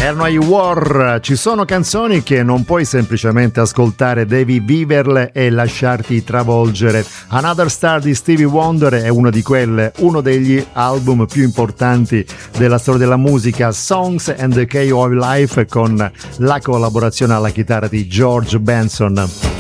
Erano i War. Ci sono canzoni che non puoi semplicemente ascoltare, devi viverle e lasciarti travolgere. Another Star di Stevie Wonder è una di quelle, uno degli album più importanti della storia della musica, Songs and the Key of Life, con la collaborazione alla chitarra di George Benson.